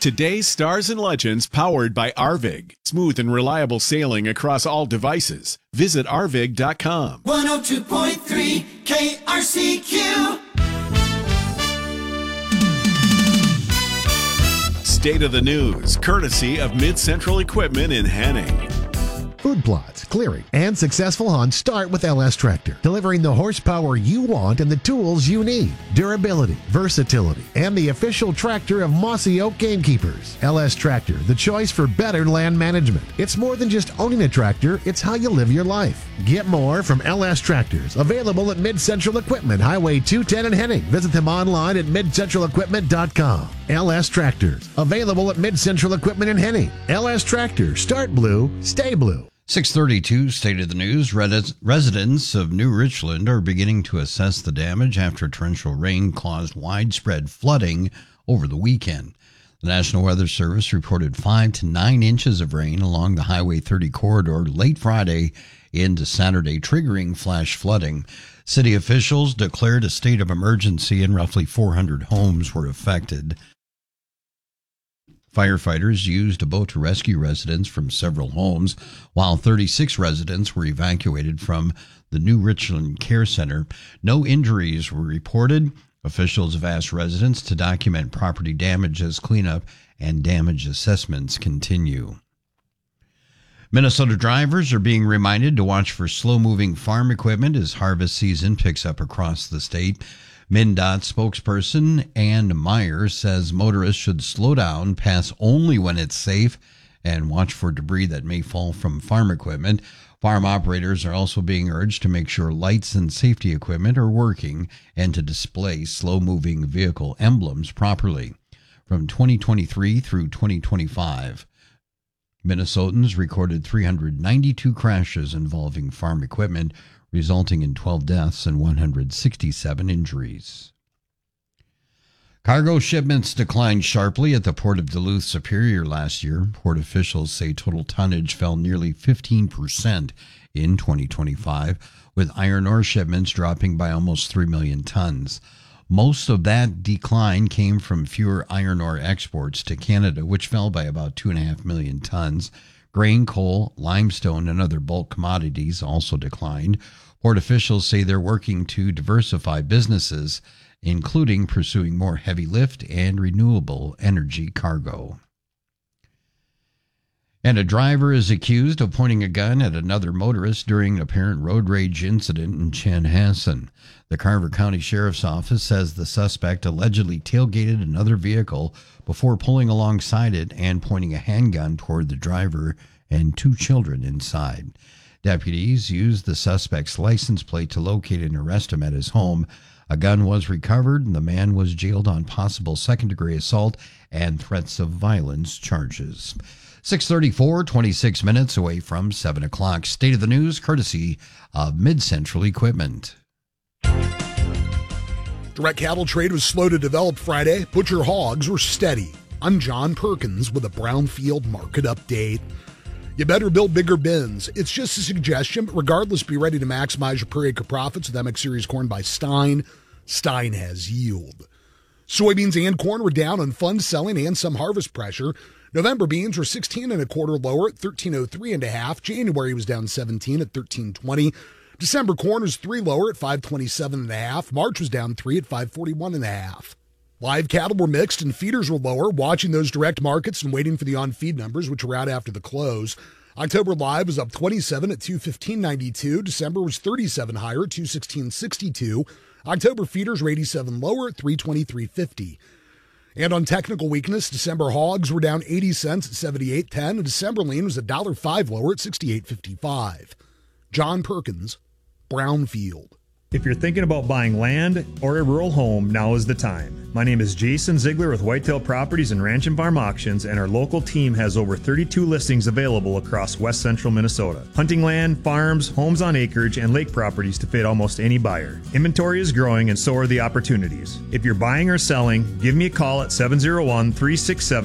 Today's stars and legends powered by Arvig. Smooth and reliable sailing across all devices. Visit arvig.com. 102.3 KRCQ. State of the news, courtesy of Mid-Central Equipment in Henning. Food plots, clearing, and successful hunts start with LS Tractor, delivering the horsepower you want and the tools you need. Durability, versatility, and the official tractor of Mossy Oak Gamekeepers. LS Tractor, the choice for better land management. It's more than just owning a tractor, it's how you live your life. Get more from LS Tractors, available at Mid-Central Equipment, Highway 210 in Henning. Visit them online at midcentralequipment.com. LS Tractors, available at Mid-Central Equipment in Henning. LS Tractors, start blue, stay blue. 6:32, State of the News. Residents of New Richland are beginning to assess the damage after torrential rain caused widespread flooding over the weekend. The National Weather Service reported 5 to 9 inches of rain along the Highway 30 corridor late Friday into Saturday, triggering flash flooding. City officials declared a state of emergency and roughly 400 homes were affected. Firefighters used a boat to rescue residents from several homes, while 36 residents were evacuated from the New Richland Care Center. No injuries were reported. Officials have asked residents to document property damage as cleanup and damage assessments continue. Minnesota drivers are being reminded to watch for slow-moving farm equipment as harvest season picks up across the state. MnDOT spokesperson Ann Meyer says motorists should slow down, pass only when it's safe, and watch for debris that may fall from farm equipment. Farm operators are also being urged to make sure lights and safety equipment are working and to display slow-moving vehicle emblems properly. From 2023 through 2025, Minnesotans recorded 392 crashes involving farm equipment, resulting in 12 deaths and 167 injuries. Cargo shipments declined sharply at the Port of Duluth Superior last year. Port officials say total tonnage fell nearly 15% in 2025, with iron ore shipments dropping by almost 3 million tons. Most of that decline came from fewer iron ore exports to Canada, which fell by about 2.5 million tons. Grain, coal, limestone, and other bulk commodities also declined. Port officials say they're working to diversify businesses, including pursuing more heavy lift and renewable energy cargo. And a driver is accused of pointing a gun at another motorist during an apparent road rage incident in Chanhassen. The Carver County Sheriff's Office says the suspect allegedly tailgated another vehicle before pulling alongside it and pointing a handgun toward the driver and 2 children inside. Deputies used the suspect's license plate to locate and arrest him at his home. A gun was recovered, and the man was jailed on possible second-degree assault and threats of violence charges. 6:34, 26 minutes away from 7 o'clock. State of the News, courtesy of Mid-Central Equipment. Direct cattle trade was slow to develop Friday. Butcher hogs were steady. I'm John Perkins with a Brownfield market update. You better build bigger bins. It's just a suggestion, but regardless, be ready to maximize your per acre profits with MX Series corn by Stein. Stein has yield. Soybeans and corn were down on fund selling and some harvest pressure. November beans were 16 1/4 lower at 13.03 1/2. January was down 17 at 13.20. December corn was 3 lower at 5.27 1/2. March was down 3 at 5.41 1/2. Live cattle were mixed and feeders were lower, watching those direct markets and waiting for the on-feed numbers, which were out after the close. October live was up 27 at 215.92. December was 37 higher at 216.62. October feeders were 87 lower at 323.50. And on technical weakness, December hogs were down 80 cents at 78.10, and December lean was $1.05 lower at 68.55. John Perkins, Brownfield. If you're thinking about buying land or a rural home, now is the time. My name is Jason Ziegler with Whitetail Properties and Ranch and Farm Auctions, and our local team has over 32 listings available across west central Minnesota. Hunting land, farms, homes on acreage, and lake properties to fit almost any buyer. Inventory is growing and so are the opportunities. If you're buying or selling, give me a call at 701-367